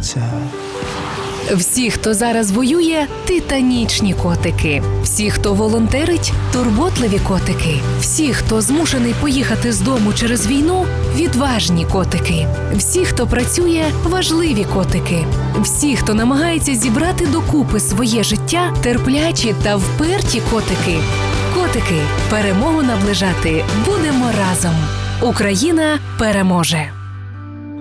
Вінниця. Всі, хто зараз воює – титанічні котики. Всі, хто волонтерить – турботливі котики. Всі, хто змушений поїхати з дому через війну – відважні котики. Всі, хто працює – важливі котики. Всі, хто намагається зібрати докупи своє життя – терплячі та вперті котики. Котики, перемогу наближати будемо разом. Україна переможе!